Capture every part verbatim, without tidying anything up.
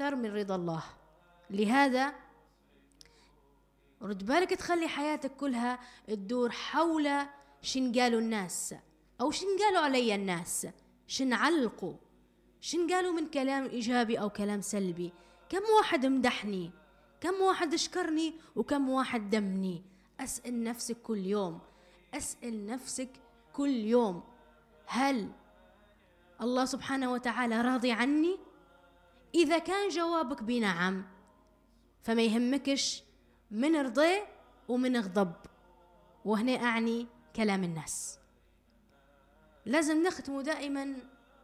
أكثر من رضا الله. لهذا رد بالك تخلي حياتك كلها تدور حول شن قالوا الناس، أو شن قالوا علي الناس، شن علقوا، شن قالوا من كلام إيجابي أو كلام سلبي، كم واحد مدحني، كم واحد اشكرني، وكم واحد دمني. أسأل نفسك كل يوم، أسأل نفسك كل يوم، هل الله سبحانه وتعالى راضي عني؟ إذا كان جوابك بنعم فما يهمكش من رضي ومن غضب، وهنا أعني كلام الناس. لازم نختم دائما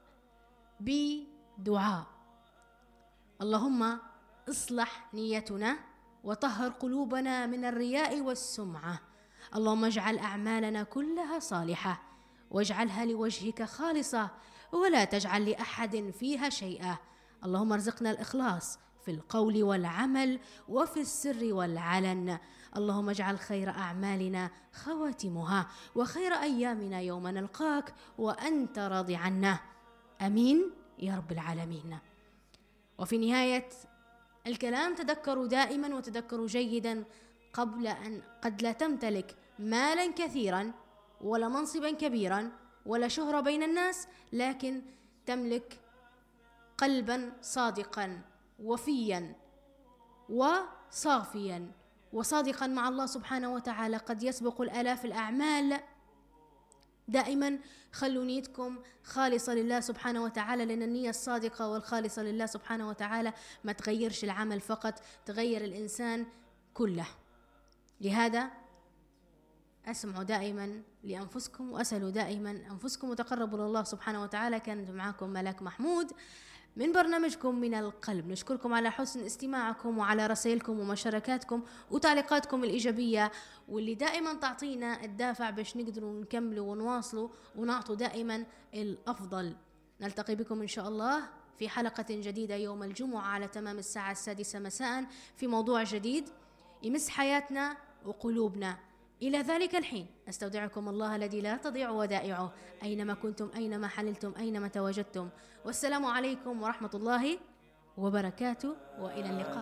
بدعاء: اللهم اصلح نيتنا وطهر قلوبنا من الرياء والسمعة، اللهم اجعل أعمالنا كلها صالحة واجعلها لوجهك خالصة ولا تجعل لأحد فيها شيئا، اللهم ارزقنا الإخلاص في القول والعمل وفي السر والعلن، اللهم اجعل خير أعمالنا خواتمها وخير أيامنا يوم نلقاك وأنت راضي عنا، أمين يا رب العالمين. وفي نهاية الكلام تذكروا دائما وتذكروا جيدا، قبل أن قد لا تمتلك مالا كثيرا ولا منصبا كبيرا ولا شهرة بين الناس، لكن تملك قلبا صادقا وفيا وصافيا وصادقا مع الله سبحانه وتعالى قد يسبق الآلاف الأعمال. دائما خلوا نيتكم خالصة لله سبحانه وتعالى، لأن النية الصادقة والخالصة لله سبحانه وتعالى ما تغيرش العمل فقط، تغير الإنسان كله. لهذا أسمعوا دائما لأنفسكم وأسألوا دائما أنفسكم وتقربوا لله سبحانه وتعالى. كانت معكم ملاك محمود من برنامجكم من القلب. نشكركم على حسن استماعكم وعلى رسائلكم ومشاركاتكم وتعليقاتكم الإيجابية، واللي دائما تعطينا الدافع باش نقدروا نكملوا ونواصلوا ونعطوا دائما الأفضل. نلتقي بكم إن شاء الله في حلقة جديدة يوم الجمعة على تمام الساعة السادسة مساء في موضوع جديد يمس حياتنا وقلوبنا. إلى ذلك الحين أستودعكم الله الذي لا تضيع ودائعه، أينما كنتم أينما حللتم أينما تواجدتم، والسلام عليكم ورحمة الله وبركاته، وإلى اللقاء.